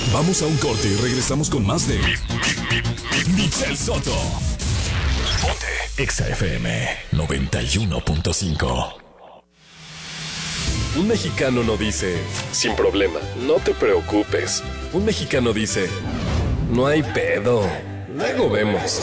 Vamos a un corte y regresamos con más de Michelle Soto. Ponte Exa FM 91.5. Un mexicano no dice, sin problema, no te preocupes. Un mexicano dice, no hay pedo, luego vemos.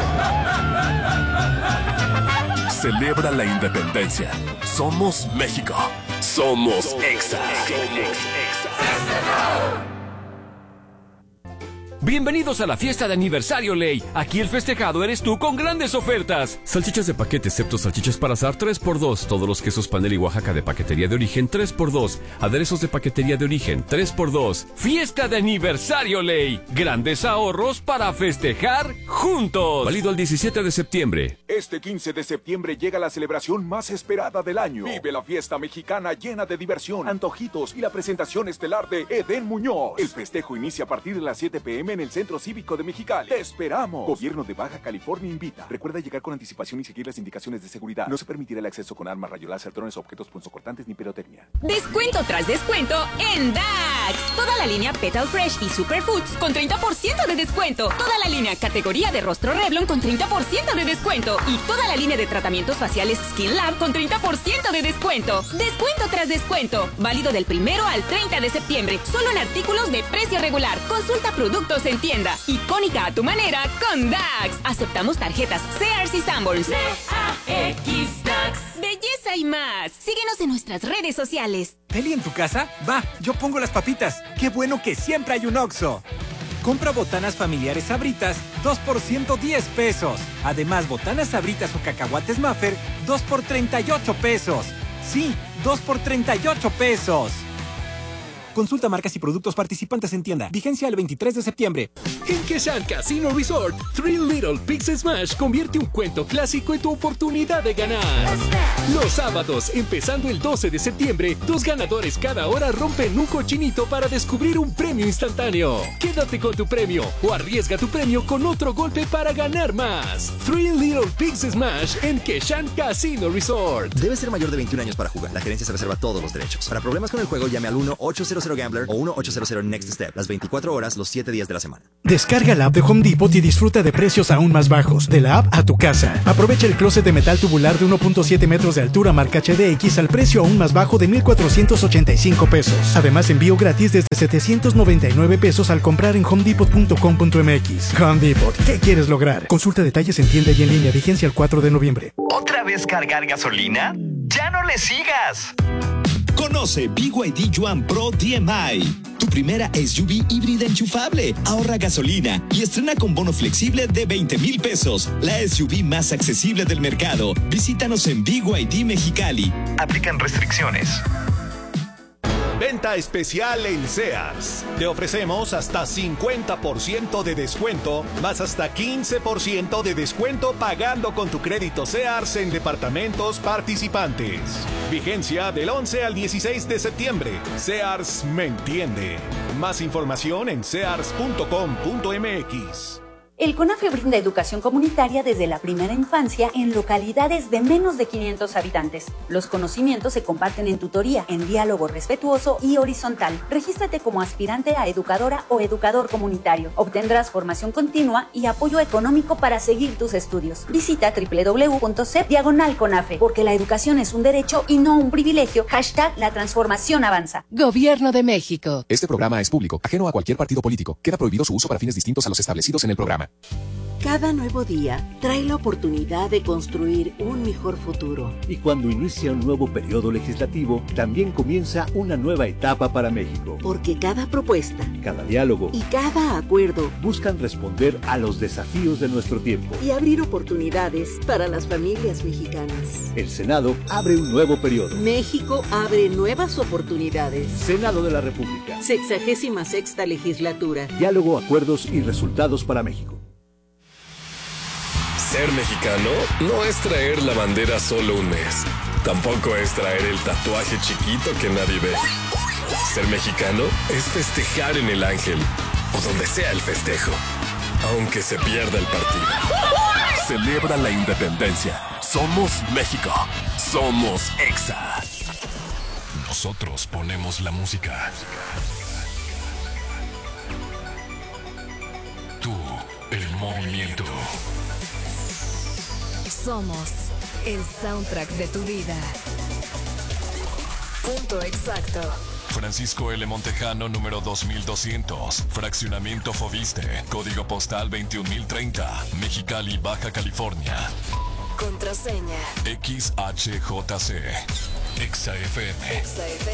Celebra la independencia. Somos México. Somos Exa. Bienvenidos a la fiesta de aniversario Ley. Aquí el festejado eres tú con grandes ofertas. Salchichas de paquete, excepto salchichas para asar, 3x2. Todos los quesos Panel y Oaxaca de paquetería de origen, 3x2. Aderezos de paquetería de origen, 3x2. Fiesta de aniversario Ley. Grandes ahorros para festejar juntos. Válido el 17 de septiembre. Este 15 de septiembre llega la celebración más esperada del año. Vive la fiesta mexicana llena de diversión, antojitos y la presentación estelar de Edén Muñoz. El festejo inicia a partir de las 7 p.m. en el Centro Cívico de Mexicali. ¡Te esperamos! Gobierno de Baja California invita. Recuerda llegar con anticipación y seguir las indicaciones de seguridad. No se permitirá el acceso con armas, rayos láser, drones, objetos punzocortantes ni pirotecnia. Descuento tras descuento en Dax. Toda la línea Petal Fresh y Superfoods con 30% de descuento. Toda la línea categoría de rostro Revlon con 30% de descuento. Y toda la línea de tratamientos faciales Skin Lab con 30% de descuento. Descuento tras descuento. Válido del 1 al 30 de septiembre. Solo en artículos de precio regular. Consulta productos en tienda. Icónica a tu manera con Dax. Aceptamos tarjetas Sears y Sanborns. DAX Dax. Belleza y más. Síguenos en nuestras redes sociales. ¿Peli en tu casa? Va, yo pongo las papitas. Qué bueno que siempre hay un Oxxo. Compra botanas familiares Sabritas, 2 por 110 pesos. Además, botanas Sabritas o cacahuates Maffer, 2 por 38 pesos. Sí, 2 por 38 pesos. Consulta marcas y productos participantes en tienda. Vigencia el 23 de septiembre. En Keshan Casino Resort, Three Little Pigs Smash convierte un cuento clásico en tu oportunidad de ganar. Los sábados, empezando el 12 de septiembre, 2 ganadores cada hora rompen un cochinito para descubrir un premio instantáneo. Quédate con tu premio o arriesga tu premio con otro golpe para ganar más. Three Little Pigs Smash en Keshan Casino Resort. Debe ser mayor de 21 años para jugar. La gerencia se reserva todos los derechos. Para problemas con el juego, llame al 1-800-GAMBLER o 1-800 Next Step. Las 24 horas, los 7 días de la semana. Descarga la app de Home Depot y disfruta de precios aún más bajos. De la app a tu casa. Aprovecha el closet de metal tubular de 1.7 metros de altura marca HDX al precio aún más bajo de 1,485 pesos. Además, envío gratis desde 799 pesos al comprar en homedepot.com.mx. Home Depot. ¿Qué quieres lograr? Consulta detalles en tienda y en línea. Vigencia el 4 de noviembre. ¿Otra vez cargar gasolina? ¡Ya no le sigas! Conoce BYD Yuan Pro DMI, tu primera SUV híbrida enchufable. Ahorra gasolina y estrena con bono flexible de 20,000 pesos. La SUV más accesible del mercado. Visítanos en BYD Mexicali. Aplican restricciones. Venta especial en Sears. Te ofrecemos hasta 50% de descuento, más hasta 15% de descuento pagando con tu crédito Sears en departamentos participantes. Vigencia del 11 al 16 de septiembre. Sears me entiende. Más información en sears.com.mx. El CONAFE brinda educación comunitaria desde la primera infancia en localidades de menos de 500 habitantes. Los conocimientos se comparten en tutoría, en diálogo respetuoso y horizontal. Regístrate como aspirante a educadora o educador comunitario. Obtendrás formación continua y apoyo económico para seguir tus estudios. Visita www.cep/CONAFE, porque la educación es un derecho y no un privilegio. #La transformación avanza. Gobierno de México. Este programa es público, ajeno a cualquier partido político. Queda prohibido su uso para fines distintos a los establecidos en el programa. Cada nuevo día trae la oportunidad de construir un mejor futuro. Y cuando inicia un nuevo periodo legislativo, también comienza una nueva etapa para México. Porque cada propuesta, cada diálogo y cada acuerdo buscan responder a los desafíos de nuestro tiempo y abrir oportunidades para las familias mexicanas. El Senado abre un nuevo periodo. México abre nuevas oportunidades. Senado de la República. 66ª legislatura. Diálogo, acuerdos y resultados para México. Ser mexicano no es traer la bandera solo un mes. Tampoco es traer el tatuaje chiquito que nadie ve. Ser mexicano es festejar en el Ángel o donde sea el festejo, aunque se pierda el partido. Celebra la independencia. Somos México. Somos Exa. Nosotros ponemos la música. movimiento. Somos el soundtrack de tu vida. Punto exacto. Francisco L. Montejano, número 2200. Fraccionamiento Fobiste. Código postal 21030. Mexicali, Baja California. Contraseña. XHJC. XAFM.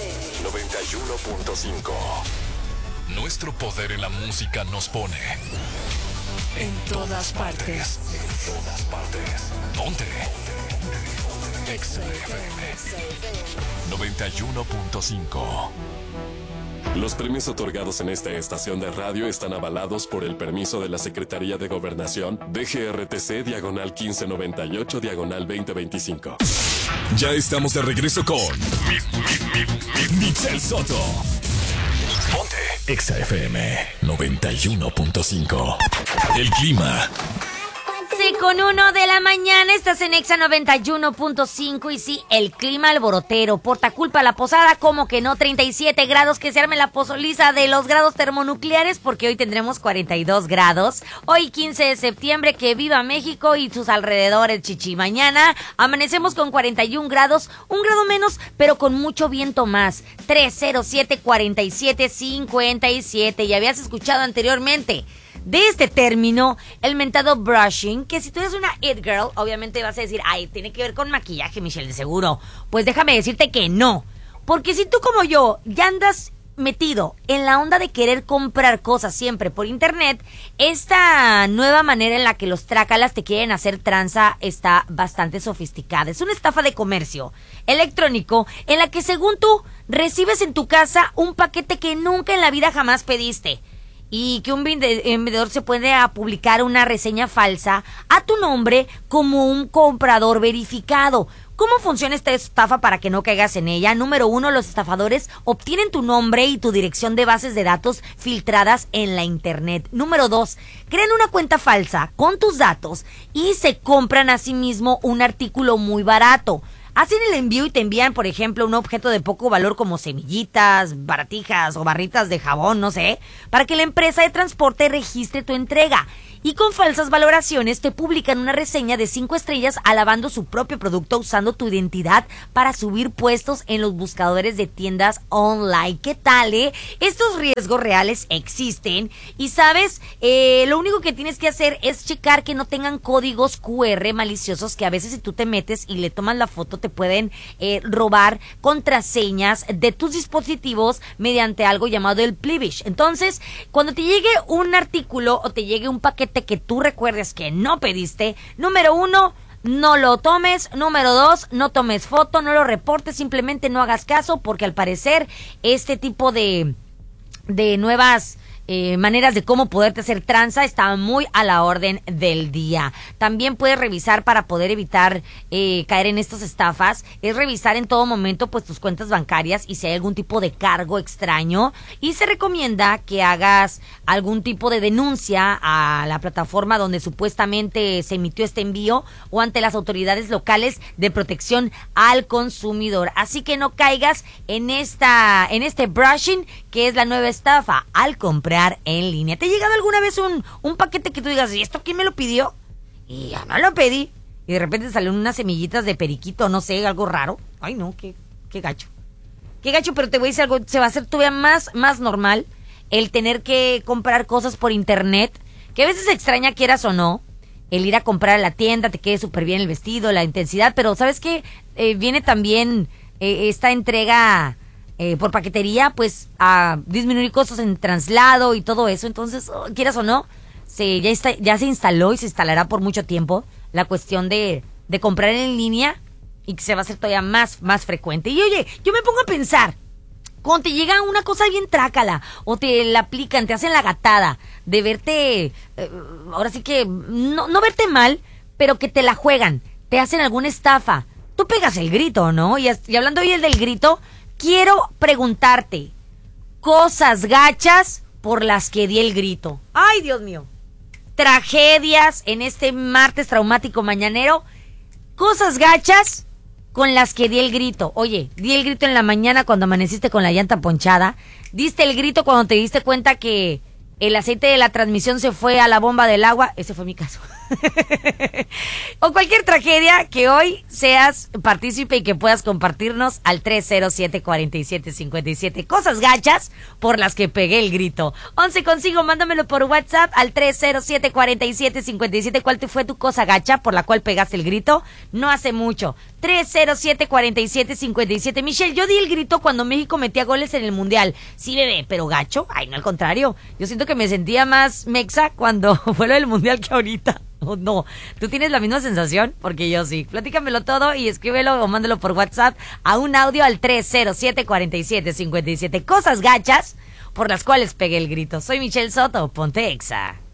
91.5. Nuestro poder en la música nos pone en todas partes. En todas partes. Ponte. XAFM 91.5. Los premios otorgados en esta estación de radio están avalados por el permiso de la Secretaría de Gobernación, DGRTC, diagonal 1598, diagonal 2025. Ya estamos de regreso con Michelle Soto. Ponte XAFM 91.5. El clima. Con 1 de la mañana, estás en Exa 91.5 y sí, el clima alborotero, porta culpa a la posada, como que no, 37 grados, que se arme la pozoliza de los grados termonucleares, porque hoy tendremos 42 grados, hoy 15 de septiembre, que viva México y sus alrededores, chichi. Mañana amanecemos con 41 grados, un grado menos, pero con mucho viento más, 307-47-57, y habías escuchado anteriormente de este término, el mentado brushing, que si tú eres una it girl, obviamente vas a decir, ay, tiene que ver con maquillaje, Michelle, de seguro. Pues déjame decirte que no, porque si tú como yo ya andas metido en la onda de querer comprar cosas siempre por internet, esta nueva manera en la que los trácalas te quieren hacer tranza está bastante sofisticada. Es una estafa de comercio electrónico en la que, según tú, recibes en tu casa un paquete que nunca en la vida jamás pediste, y que un vendedor se puede publicar una reseña falsa a tu nombre como un comprador verificado. ¿Cómo funciona esta estafa para que no caigas en ella? Número 1, los estafadores obtienen tu nombre y tu dirección de bases de datos filtradas en la internet. Número 2, crean una cuenta falsa con tus datos y se compran a sí mismo un artículo muy barato. Hacen el envío y te envían, por ejemplo, un objeto de poco valor como semillitas, baratijas o barritas de jabón, no sé, para que la empresa de transporte registre tu entrega. Y con falsas valoraciones te publican una reseña de 5 estrellas alabando su propio producto usando tu identidad para subir puestos en los buscadores de tiendas online. ¿Qué tal, Estos riesgos reales existen y, ¿sabes? Lo único que tienes que hacer es checar que no tengan códigos QR maliciosos, que a veces si tú te metes y le tomas la foto te pueden robar contraseñas de tus dispositivos mediante algo llamado el Plivish. Entonces, cuando te llegue un artículo o te llegue un paquete que tú recuerdes que no pediste, número 1, no lo tomes. Número 2, no tomes foto, no lo reportes, simplemente no hagas caso, porque al parecer este tipo de nuevas maneras de cómo poderte hacer tranza está muy a la orden del día. También puedes revisar, para poder evitar caer en estas estafas, es revisar en todo momento pues tus cuentas bancarias y si hay algún tipo de cargo extraño, y se recomienda que hagas algún tipo de denuncia a la plataforma donde supuestamente se emitió este envío o ante las autoridades locales de protección al consumidor. Así que no caigas en este brushing, que es la nueva estafa al comprar en línea. ¿Te ha llegado alguna vez un paquete que tú digas, ¿y esto quién me lo pidió? Y ya no lo pedí. Y de repente salen unas semillitas de periquito, no sé, algo raro. Ay, no, qué gacho. Qué gacho, pero te voy a decir algo, se va a hacer todavía más normal el tener que comprar cosas por internet, que a veces extraña, quieras o no, el ir a comprar a la tienda, te quede súper bien el vestido, la intensidad, pero ¿sabes qué? Viene también esta entrega por paquetería, pues a disminuir costos en traslado y todo eso. Entonces, quieras o no, ya se instaló y se instalará por mucho tiempo la cuestión de comprar en línea, y que se va a hacer todavía más frecuente. Y oye, yo me pongo a pensar, cuando te llega una cosa bien trácala, o te la aplican, te hacen la gatada de verte, ahora sí que no verte mal, pero que te la juegan, te hacen alguna estafa, tú pegas el grito, ¿no? Y hablando hoy del grito, quiero preguntarte, cosas gachas por las que di el grito. ¡Ay, Dios mío! Tragedias en este martes traumático mañanero. Cosas gachas con las que di el grito. Oye, di el grito en la mañana cuando amaneciste con la llanta ponchada. Diste el grito cuando te diste cuenta que el aceite de la transmisión se fue a la bomba del agua, ese fue mi caso. O cualquier tragedia, que hoy seas partícipe y que puedas compartirnos al 307-4757. Cosas gachas por las que pegué el grito. 11 consigo, mándamelo por WhatsApp al 307-4757. ¿Cuál fue tu cosa gacha por la cual pegaste el grito? No hace mucho. 307-4757. Michelle, yo di el grito cuando México metía goles en el Mundial. Sí, bebé, pero gacho. Ay, no, al contrario. Yo siento que me sentía más mexa cuando fue lo del Mundial que ahorita. Oh, no, ¿tú tienes la misma sensación? Porque yo sí. Platícamelo todo y escríbelo o mándalo por WhatsApp a un audio al 307-4757. Cosas gachas por las cuales pegué el grito. Soy Michelle Soto, ponte Exa.